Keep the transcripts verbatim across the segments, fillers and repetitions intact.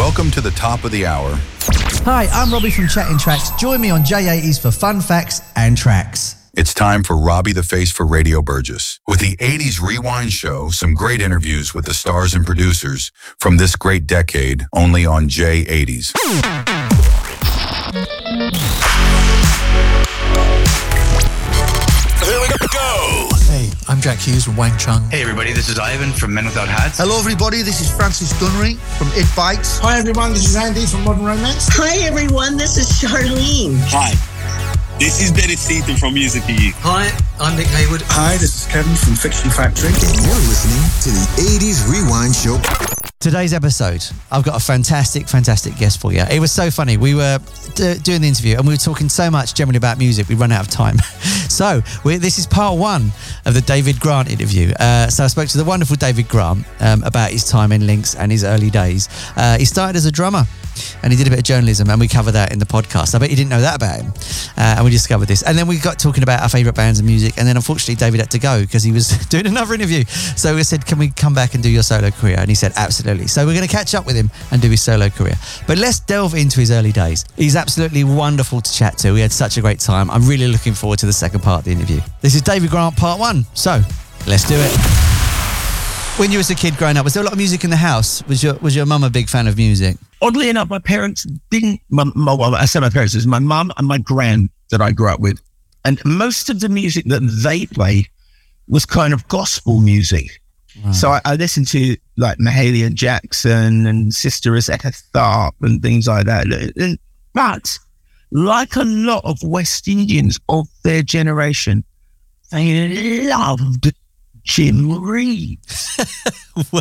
Welcome to the top of the hour. Hi, I'm Robbie from Chatting Tracks. Join me on J eighties for fun facts and tracks. It's time for Robbie the Face for Radio Burgess. With the eighties Rewind Show, some great interviews with the stars and producers from this great decade, only on J eighties. Here we go. Hey, I'm Jack Hughes from Wang Chung. Hey everybody, this is Ivan from Men Without Hats. Hello everybody, this is Francis Gunnery from It Bites. Hi everyone, this is Andy from Modern Romance. Hi everyone, this is Charlene. Hi, this is Dennis Seaton from Music E U. Hi, I'm Nick Hayward. Hi, this is Kevin from Fiction Factory. And you're listening to the eighties Rewind Show. Today's episode, I've got a fantastic, fantastic guest for you. It was so funny. We were d- doing the interview and we were talking so much generally about music, we run out of time. So we, this is part one of the David Grant interview. Uh, so I spoke to the wonderful David Grant um, about his time in Lynx and his early days. Uh, he started as a drummer and he did a bit of journalism, and we cover that in the podcast. I bet you didn't know that about him. Uh, and we discovered this. And then we got talking about our favourite bands and music, and then unfortunately David had to go because he was doing another interview. So we said, can we come back and do your solo career? And he said, absolutely. So we're going to catch up with him and do his solo career. But let's delve into his early days. He's absolutely wonderful to chat to. We had such a great time. I'm really looking forward to the second part of the interview. This is David Grant part one. So let's do it. When you was a kid growing up, was there a lot of music in the house? Was your was your mum a big fan of music? Oddly enough, my parents didn't, my, my, well, I say my parents, it was my mum and my gran that I grew up with. And most of the music that they played was kind of gospel music. Wow. So I, I listened to like Mahalia Jackson and Sister Rosetta Tharpe and things like that. And, but like a lot of West Indians of their generation, they loved Jim Reeves. Wow.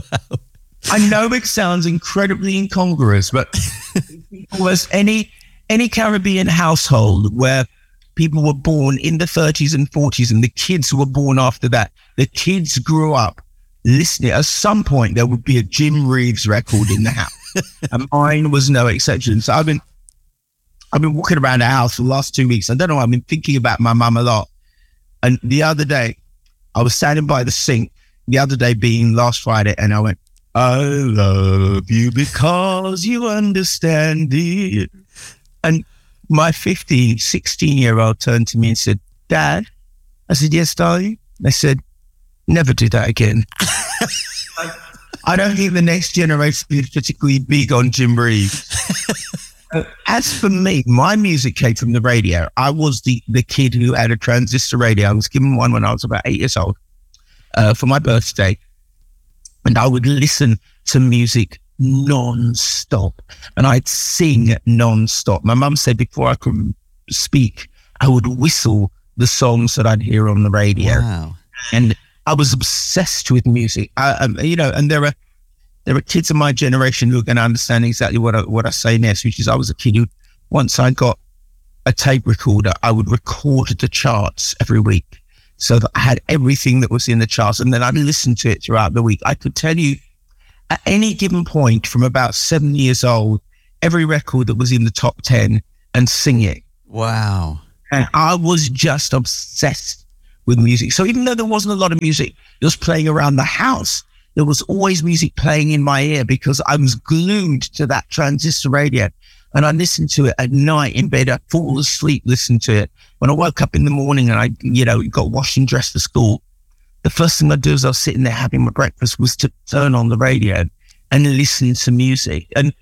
I know it sounds incredibly incongruous, but almost any any Caribbean household where people were born in the thirties and forties and the kids were born after that, the kids grew up listening. At some point, there would be a Jim Reeves record in the house, and mine was no exception. So I've been I've been walking around the house for the last two weeks. I don't know. I've been thinking about my mum a lot. And the other day, I was standing by the sink. The other day being last Friday, and I went, I love you because you understand it. And my fifteen, sixteen-year-old turned to me and said, Dad? I said, yes, darling. They said, never do that again. I, I don't think the next generation is particularly big on Jim Reeves. uh, as for me, my music came from the radio. I was the, the kid who had a transistor radio. I was given one when I was about eight years old uh, for my birthday. And I would listen to music non-stop. And I'd sing non-stop. My mum said before I could speak, I would whistle the songs that I'd hear on the radio. Wow. And I was obsessed with music. I, um, you know, and there are there are kids of my generation who are going to understand exactly what I, what I say next, which is I was a kid who, once I got a tape recorder, I would record the charts every week. So that I had everything that was in the charts, and then I'd listen to it throughout the week. I could tell you at any given point from about seven years old, every record that was in the top ten and sing it. Wow. And I was just obsessed with music. So even though there wasn't a lot of music that was playing around the house, there was always music playing in my ear because I was glued to that transistor radio. And I listened to it at night in bed. I'd fall asleep listening to it. When I woke up in the morning and I, you know, got washed and dressed for school, the first thing I'd do as I was sitting there having my breakfast was to turn on the radio and listen to music. And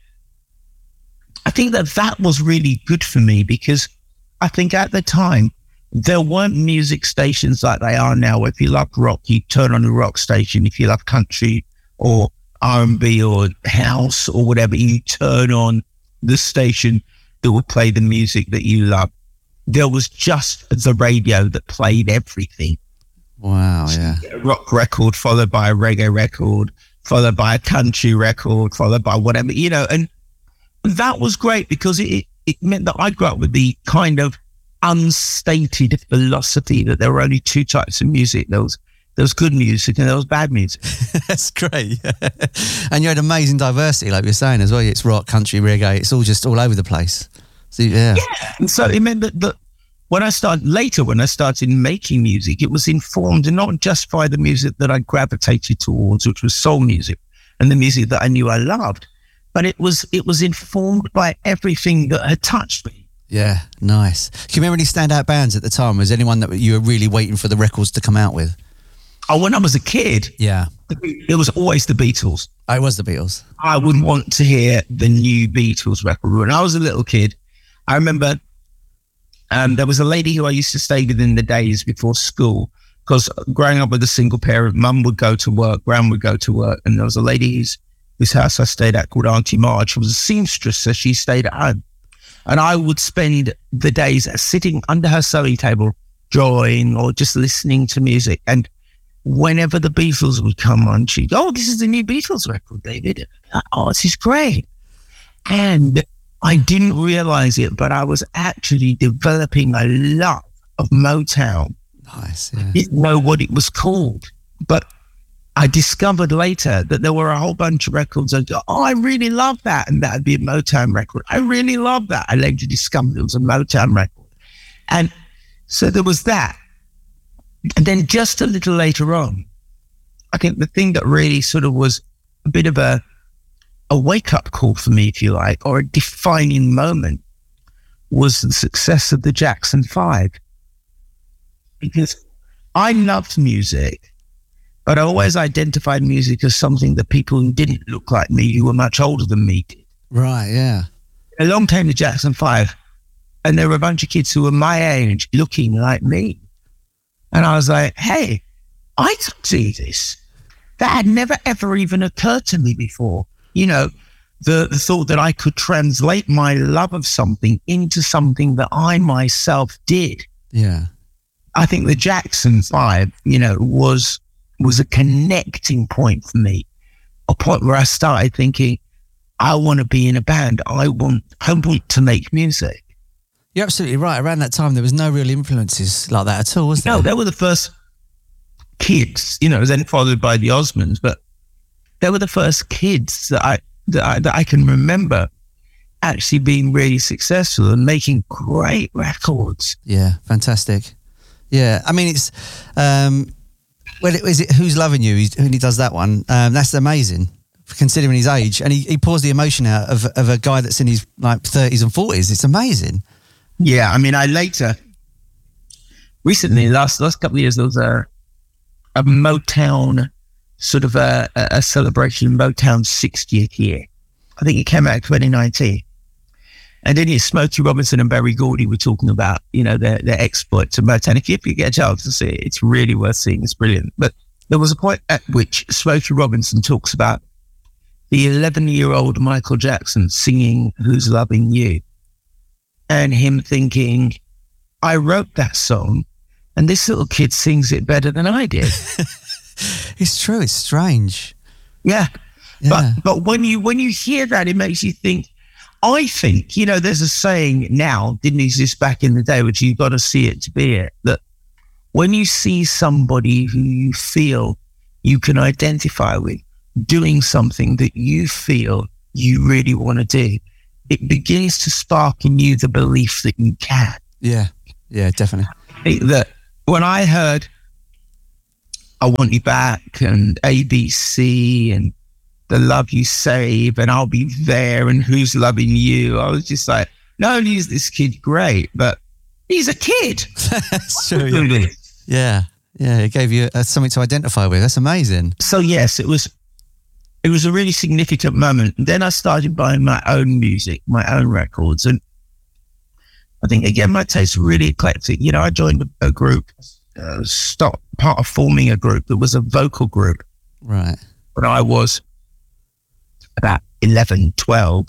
I think that that was really good for me because I think at the time, there weren't music stations like they are now. If you love rock, you turn on a rock station. If you love country or R and B or house or whatever, you turn on the station that would play the music that you love. There was just the radio that played everything. Wow, yeah. A rock record followed by a reggae record, followed by a country record, followed by whatever, you know, and that was great because it, it meant that I grew up with the kind of unstated philosophy that there were only two types of music. There was There was good music and there was bad music. That's great. And you had amazing diversity, like you're saying as well. It's rock, country, reggae. It's all just all over the place. So, yeah. Yeah. And so it meant that, that when I started, later when I started making music, it was informed not just by the music that I gravitated towards, which was soul music and the music that I knew I loved, but it was it was informed by everything that had touched me. Yeah, nice. Can you remember any standout bands at the time? Was anyone that you were really waiting for the records to come out with? Oh, when I was a kid, yeah, it was always the Beatles. Oh, it was the Beatles. I would want to hear the new Beatles record. When I was a little kid, I remember um, there was a lady who I used to stay with in the days before school, because growing up with a single parent, mum would go to work, gran would go to work, and there was a lady whose, whose house I stayed at called Auntie Marge. She was a seamstress, so she stayed at home. And I would spend the days sitting under her sewing table, drawing or just listening to music. And whenever the Beatles would come on, she'd go, oh, this is the new Beatles record, David. Oh, this is great. And I didn't realize it, but I was actually developing a love of Motown. Nice, yeah. I didn't know what it was called, but I discovered later that there were a whole bunch of records. I'd go, oh, I really love that. And that'd be a Motown record. I really love that. I later discovered it was a Motown record. And so there was that. And then just a little later on, I think the thing that really sort of was a bit of a, a wake-up call for me, if you like, or a defining moment, was the success of the Jackson Five. Because I loved music, but I always identified music as something that people who didn't look like me, who were much older than me, did. Right, yeah. Along came the Jackson Five, and there were a bunch of kids who were my age looking like me. And I was like, hey, I could do this. That had never, ever even occurred to me before. You know, the, the thought that I could translate my love of something into something that I myself did. Yeah. I think the Jackson Five, you know, was was a connecting point for me, a point where I started thinking, I want to be in a band. I want, I want to make music. You're absolutely right. Around that time, there was no real influences like that at all, was there? No, they were the first kids, you know, then followed by the Osmonds, but they were the first kids that I, that I, that I can remember actually being really successful and making great records. Yeah, fantastic. Yeah, I mean, it's, um, well, is it Who's Loving You? He's, when he does that one, um, that's amazing, considering his age. And he, he pours the emotion out of, of a guy that's in his like thirties and forties. It's amazing. Yeah, I mean, I later, recently, last last couple of years, there was a, a Motown, sort of a, a celebration, Motown's sixtieth year. I think it came out in twenty nineteen. And then here, Smokey Robinson and Berry Gordy were talking about, you know, their, their exploits of Motown. If you, if you get a chance to see it, it's really worth seeing. It's brilliant. But there was a point at which Smokey Robinson talks about the eleven-year-old Michael Jackson singing Who's Loving You? And him thinking, I wrote that song and this little kid sings it better than I did. It's true. It's strange. Yeah. Yeah. But but when you when you hear that, it makes you think, I think, you know, there's a saying now, didn't exist back in the day, which you've got to see it to be it, that when you see somebody who you feel you can identify with doing something that you feel you really want to do, it begins to spark in you the belief that you can. Yeah, yeah, definitely. That when I heard I Want You Back and A B C and The Love You Save and I'll Be There and Who's Loving You, I was just like, not only is this kid great, but he's a kid. That's true. Yeah. yeah, yeah, it gave you uh, something to identify with. That's amazing. So yes, it was it was a really significant moment. And then I started buying my own music, my own records. And I think, again, my taste was really eclectic. You know, I joined a, a group, uh, stopped part of forming a group that was a vocal group. Right. When I was about eleven, twelve.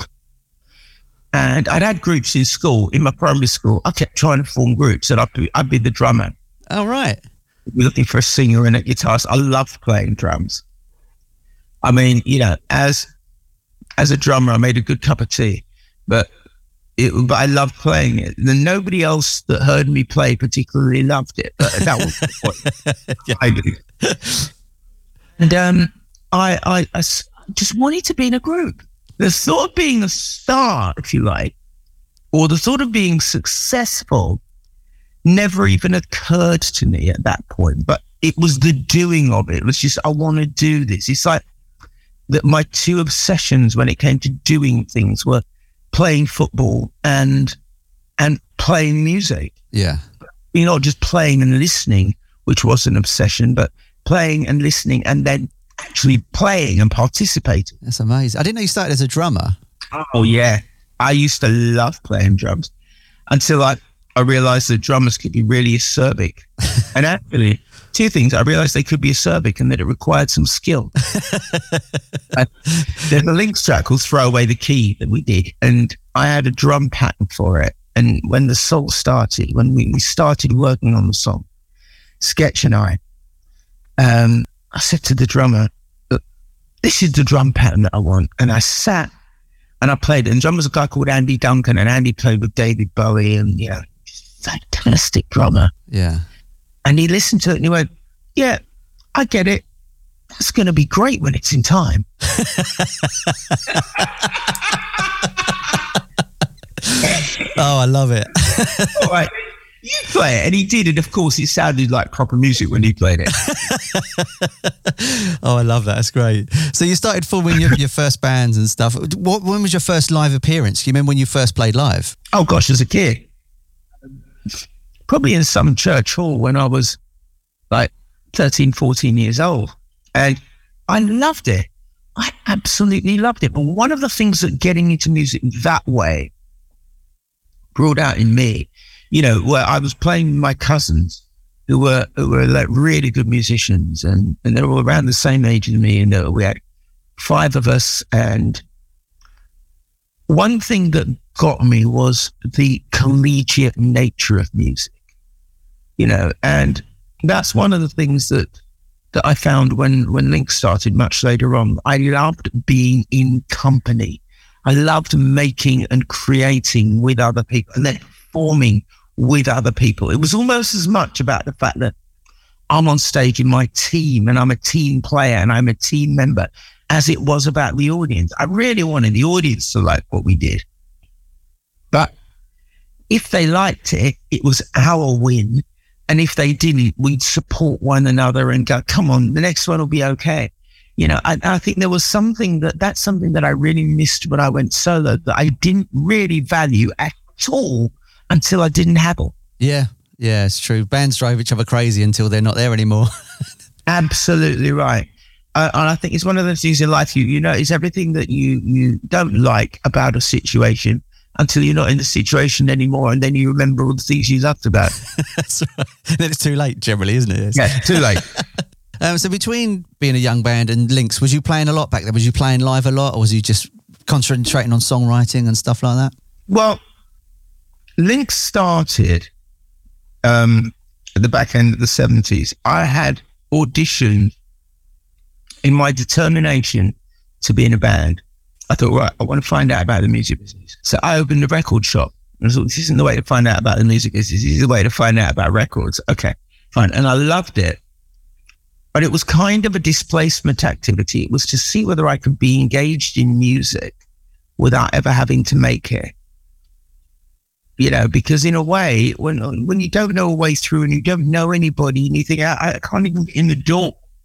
And I'd had groups in school, in my primary school. I kept trying to form groups and I'd be, I'd be the drummer. Oh, right. We're looking for a singer and a guitarist. I loved playing drums. I mean, you know, as as a drummer, I made a good cup of tea, but it, but I loved playing it. And nobody else that heard me play particularly loved it, but that was what yeah. I did. And um, I, I, I just wanted to be in a group. The thought of being a star, if you like, or the thought of being successful never even occurred to me at that point, but it was the doing of it. It was just, I want to do this. It's like, that my two obsessions when it came to doing things were playing football and and playing music. Yeah. You know, just playing and listening, which was an obsession, but playing and listening and then actually playing and participating. That's amazing. I didn't know you started as a drummer. Oh, yeah. I used to love playing drums until I, I realized that drummers could be really acerbic. And actually, two things. I realized they could be acerbic and that it required some skill. There's a Lynx track called Throw Away the Key that we did. And I had a drum pattern for it. And when the song started, when we, we started working on the song, Sketch and I, um, I said to the drummer, look, this is the drum pattern that I want. And I sat and I played it. And the drummer was a guy called Andy Duncan, and Andy played with David Bowie, and, you know, fantastic drummer. Yeah. And he listened to it and he went, yeah, I get it. That's going to be great when it's in time. Oh, I love it. All right, you play it. And he did. And of course, it sounded like proper music when he played it. Oh, I love that. That's great. So you started forming your, your first bands and stuff. What, when was your first live appearance? Do you remember when you first played live? Oh, gosh, as a kid. Probably in some church hall when I was like thirteen, fourteen years old. And I loved it. I absolutely loved it. But one of the things that getting into music that way brought out in me, you know, where I was playing with my cousins who were who were like really good musicians, and, and they were around the same age as me, and uh, we had five of us. And one thing that got me was the collegiate nature of music, you know, and that's one of the things that that I found when, when Lynx started much later on. I loved being in company. I loved making and creating with other people and then performing with other people. It was almost as much about the fact that I'm on stage in my team and I'm a team player and I'm a team member as it was about the audience. I really wanted the audience to like what we did. But if they liked it, it was our win. And if they didn't, we'd support one another and go, come on, the next one will be okay. You know, I, I think there was something that, that's something that I really missed when I went solo that I didn't really value at all until I didn't have them. Yeah, yeah, it's true. Bands drive each other crazy until they're not there anymore. Absolutely right. Uh, and I think it's one of those things in life, you, you know, it's everything that you, you don't like about a situation until you're not in the situation anymore, and then you remember all the things you loved about. That's right. Then it's too late, generally, isn't it? Yeah, too late. um, so between being a young band and Lynx, was you playing a lot back then? Was you playing live a lot, or was you just concentrating on songwriting and stuff like that? Well, Lynx started um, at the back end of the seventies. I had auditioned in my determination to be in a band. I thought, right, I want to find out about the music business. So I opened a record shop. And I thought, this isn't the way to find out about the music business. This is the way to find out about records. Okay, fine. And I loved it. But it was kind of a displacement activity. It was to see whether I could be engaged in music without ever having to make it. You know, because in a way, when when you don't know a way through and you don't know anybody and you think, I, I can't even get in the door,